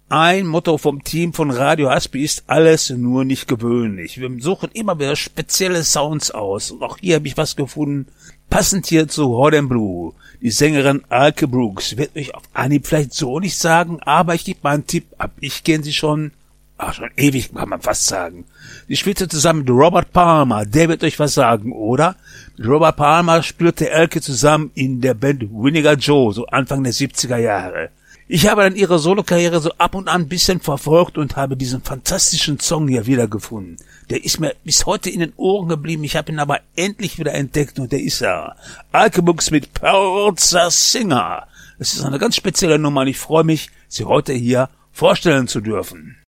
Ein Motto vom Team von Radio Hasby ist alles nur nicht gewöhnlich. Wir suchen immer wieder spezielle Sounds aus. Und auch hier habe ich was gefunden, passend hier zu Hot and Blue. Die Sängerin Alke Brooks wird euch auf Anhieb vielleicht so nicht sagen, aber ich gebe mal einen Tipp ab. Ich kenne sie schon ewig, kann man fast sagen. Sie spielte zusammen mit Robert Palmer, der wird euch was sagen, oder? Mit Robert Palmer spielte Elke zusammen in der Band Vinegar Joe, so Anfang der 70er Jahre. Ich habe dann ihre Solokarriere so ab und an ein bisschen verfolgt und habe diesen fantastischen Song hier wiedergefunden. Der ist mir bis heute in den Ohren geblieben, ich habe ihn aber endlich wieder entdeckt und der ist er. Alke Brooks mit Peralta Singer. Das ist eine ganz spezielle Nummer und ich freue mich, sie heute hier vorstellen zu dürfen.